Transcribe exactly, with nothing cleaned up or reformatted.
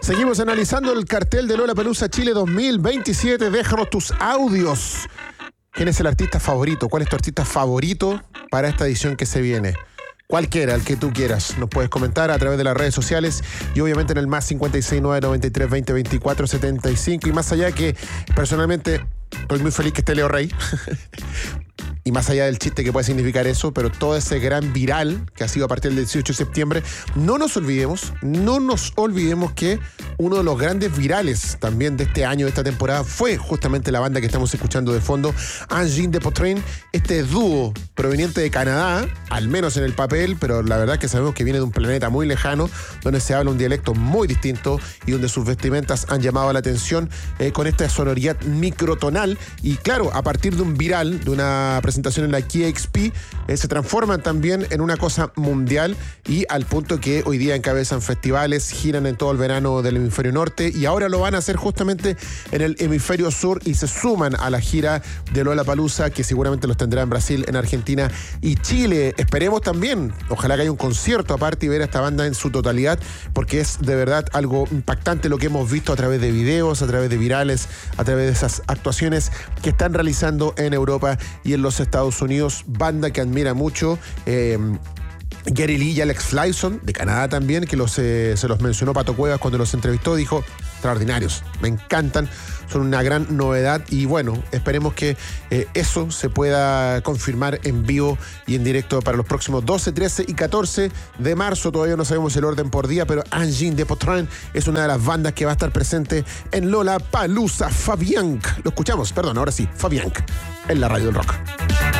Seguimos analizando el cartel de Lollapalooza Chile dos mil veintisiete. Déjanos tus audios. ¿Quién es el artista favorito? ¿Cuál es tu artista favorito para esta edición que se viene? Cualquiera, el que tú quieras. Nos puedes comentar a través de las redes sociales y obviamente en el más cincuenta y seis, nueve noventa y tres, veinte, veinticuatro, setenta y cinco. Y más allá que personalmente estoy muy feliz que esté Leo Rey. Y más allá del chiste que puede significar eso, pero todo ese gran viral que ha sido a partir del dieciocho de septiembre, no nos olvidemos, no nos olvidemos que uno de los grandes virales también de este año, de esta temporada, fue justamente la banda que estamos escuchando de fondo, Angine de Poitrain, este dúo proveniente de Canadá, al menos en el papel, pero la verdad que sabemos que viene de un planeta muy lejano, donde se habla un dialecto muy distinto y donde sus vestimentas han llamado la atención eh, con esta sonoridad microtonal. Y claro, a partir de un viral, de una presentación en la Kia X P, eh, se transforman también en una cosa mundial y al punto que hoy día encabezan festivales, giran en todo el verano del hemisferio norte y ahora lo van a hacer justamente en el hemisferio sur y se suman a la gira de Lollapalooza, que seguramente los tendrá en Brasil, en Argentina y Chile. Esperemos también, ojalá que haya un concierto aparte y ver a esta banda en su totalidad, porque es de verdad algo impactante lo que hemos visto a través de videos, a través de virales, a través de esas actuaciones que están realizando en Europa y en los Estados Unidos. Banda que admira mucho. Eh, Gary Lee y Alex Flyson, de Canadá también, que los, eh, se los mencionó Pato Cuevas cuando los entrevistó, dijo, extraordinarios, me encantan, son una gran novedad y bueno, esperemos que eh, eso se pueda confirmar en vivo y en directo para los próximos doce, trece y catorce de marzo. Todavía no sabemos el orden por día, pero Angine de Poitrain es una de las bandas que va a estar presente en Lollapalooza. Fabianc, lo escuchamos, perdón, ahora sí, Fabianc, en la radio del rock.